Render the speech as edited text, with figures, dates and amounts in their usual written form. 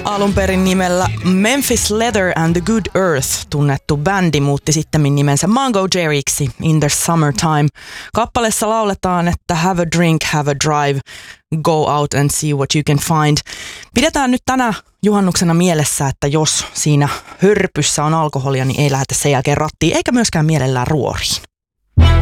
Alun perin nimellä Memphis Leather and the Good Earth tunnettu bändi muutti sittemmin nimensä Mango Jerryksi In the Summertime. Kappaleessa lauletaan, että have a drink, have a drive, go out and see what you can find. Pidetään nyt tänä juhannuksena mielessä, että jos siinä hörpyssä on alkoholia, niin ei lähdetä sen jälkeen rattiin eikä myöskään mielellään ruoriin.